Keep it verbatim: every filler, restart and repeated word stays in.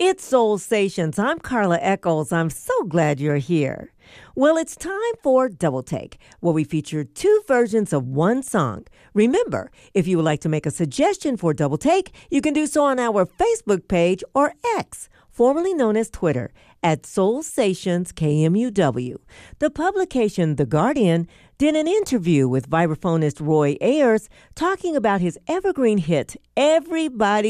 It's Soul Stations. I'm Carla Eccles. I'm so glad you're here. Well, it's time for Double Take, where we feature two versions of one song. Remember, if you would like to make a suggestion for Double Take, you can do so on our Facebook page or X, formerly known as Twitter, at Soul Stations K M U W. The publication The Guardian did an interview with vibraphonist Roy Ayers talking about his evergreen hit, Everybody